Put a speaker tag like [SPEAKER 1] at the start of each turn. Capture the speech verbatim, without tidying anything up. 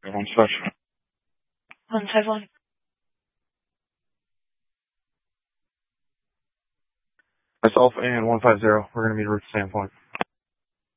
[SPEAKER 1] One special.
[SPEAKER 2] one five one.
[SPEAKER 1] Myself and one five zero. We're going to meet at Standpoint.